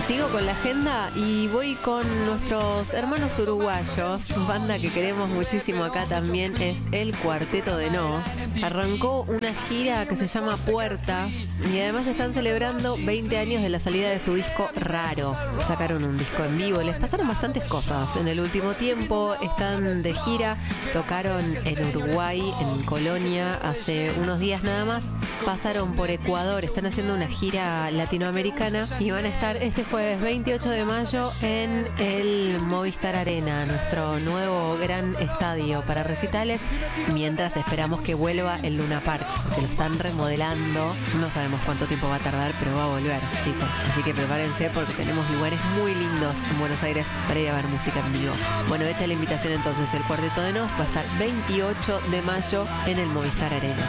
Sigo con la agenda y voy con nuestros hermanos uruguayos, banda que queremos muchísimo acá también, es el Cuarteto de Nos. Arrancó una gira que se llama Puertas y además están celebrando 20 años de la salida de su disco Raro. Sacaron un disco en vivo, les pasaron bastantes cosas en el último tiempo, están de gira, tocaron en Uruguay, en Colonia, hace unos días nada más, pasaron por Ecuador, están haciendo una gira latinoamericana y van a estar este jueves 28 de mayo en el Movistar Arena, nuestro nuevo gran estadio para recitales, mientras esperamos que vuelva el Luna Park, que lo están remodelando. No sabemos cuánto tiempo va a tardar, pero va a volver, chicos. Así que prepárense porque tenemos lugares muy lindos en Buenos Aires para ir a ver música en vivo. Bueno, hecha la invitación entonces, el Cuarteto de Nos va a estar 28 de mayo en el Movistar Arena.